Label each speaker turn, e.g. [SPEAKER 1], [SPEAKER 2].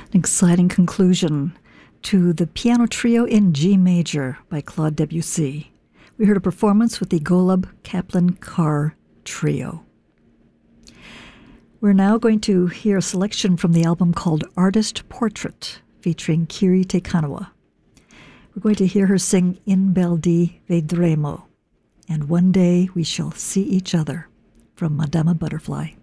[SPEAKER 1] An exciting conclusion to the piano trio in G major by Claude Debussy. We heard a performance with the Golub Kaplan Carr Trio. We're now going to hear a selection from the album called Artist Portrait, featuring Kiri Te Kanawa. We're going to hear her sing In Bel Di Vedremo, and One Day We Shall See Each Other, from Madama Butterfly.